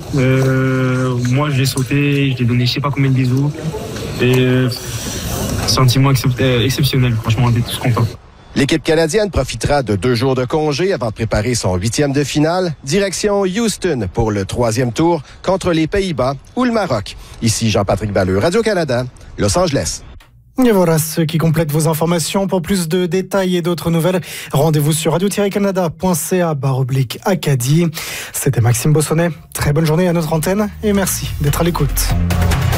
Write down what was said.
Moi, j'ai sauté, j'ai donné je sais pas combien de bisous. Et sentiment exceptionnel. Franchement, on est tous contents. L'équipe canadienne profitera de 2 jours de congé avant de préparer son 8e de finale. Direction Houston pour le 3e tour contre les Pays-Bas ou le Maroc. Ici Jean-Patrick Balleux, Radio-Canada, Los Angeles. Et voilà ce qui complète vos informations. Pour plus de détails et d'autres nouvelles, rendez-vous sur radio-canada.ca/Acadie. C'était Maxime Bossonnet. Très bonne journée à notre antenne et merci d'être à l'écoute.